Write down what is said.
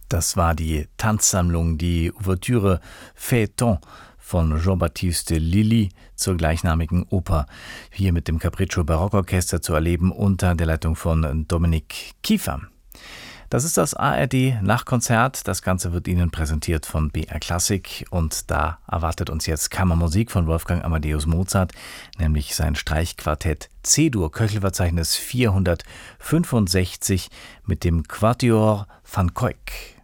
Das war die Tanzsammlung, die Ouvertüre Feuilleton von Jean-Baptiste Lully zur gleichnamigen Oper, hier mit dem Capriccio Barockorchester zu erleben unter der Leitung von Dominik Kiefer. Das ist das ARD Nachkonzert. Das Ganze wird Ihnen präsentiert von BR Classic und da erwartet uns jetzt Kammermusik von Wolfgang Amadeus Mozart, nämlich sein Streichquartett C-Dur, Köchelverzeichnis 465 mit dem Quatuor van Cuyck.